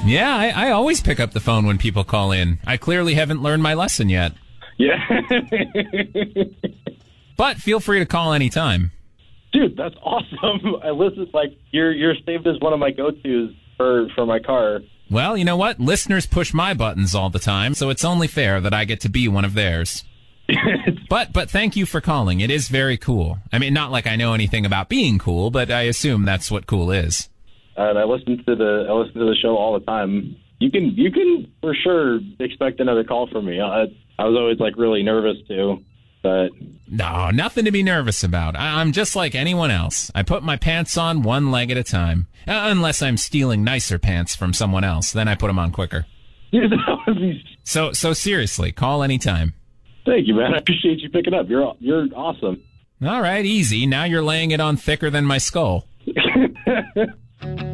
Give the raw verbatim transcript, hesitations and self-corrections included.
Yeah, I, I always pick up the phone when people call in. I clearly haven't learned my lesson yet. Yeah. But feel free to call anytime. Dude, that's awesome. I listen, like, you're you're saved as one of my go-tos for, for my car. Well, you know what? Listeners push my buttons all the time, so it's only fair that I get to be one of theirs. But but thank you for calling. It is very cool. I mean, not like I know anything about being cool, but I assume that's what cool is. And I listen to the I listen to the show all the time. You can you can for sure expect another call from me. I, I was always like really nervous too, but no, nothing to be nervous about. I, I'm just like anyone else. I put my pants on one leg at a time, uh, unless I'm stealing nicer pants from someone else. Then I put them on quicker. Dude, that would be... So so seriously, call anytime. Thank you, man. I appreciate you picking up. You're you're awesome. All right, easy. Now you're laying it on thicker than my skull.